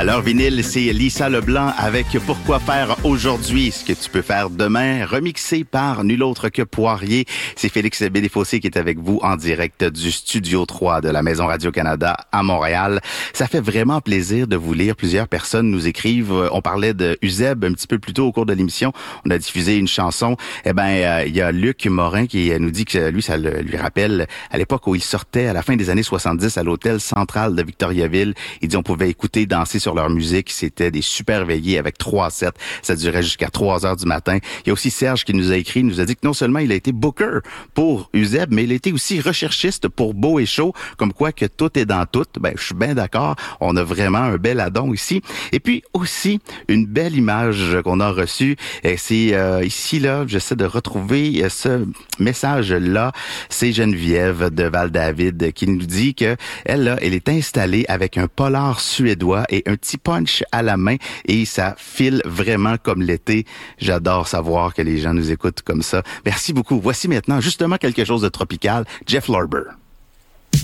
Alors, vinyle, c'est Lisa Leblanc avec Pourquoi faire aujourd'hui ce que tu peux faire demain, remixé par nul autre que Poirier. C'est Félix Bédéfossé qui est avec vous en direct du Studio 3 de la Maison Radio-Canada à Montréal. Ça fait vraiment plaisir de vous lire. Plusieurs personnes nous écrivent. On parlait de Uzeb un petit peu plus tôt au cours de l'émission. On a diffusé une chanson. Il y a Luc Morin qui nous dit que lui, ça lui rappelle à l'époque où il sortait à la fin des années 70 à l'hôtel central de Victoriaville. Il dit on pouvait écouter, danser sur leur musique. C'était des super veillées avec 3 sets. Ça durait jusqu'à 3 heures du matin. Il y a aussi Serge qui nous a écrit, nous a dit que non seulement il a été booker pour Uzeb, mais il a été aussi recherchiste pour Beau et Chaud, comme quoi que tout est dans tout. Je suis bien d'accord. On a vraiment un bel addon ici. Et puis aussi, une belle image qu'on a reçue. C'est ici, là, j'essaie de retrouver ce message-là. C'est Geneviève de Val-David qui nous dit que elle est installée avec un polar suédois et un petit punch à la main et ça file vraiment comme l'été. J'adore savoir que les gens nous écoutent comme ça. Merci beaucoup. Voici maintenant justement quelque chose de tropical. Jeff Lorber.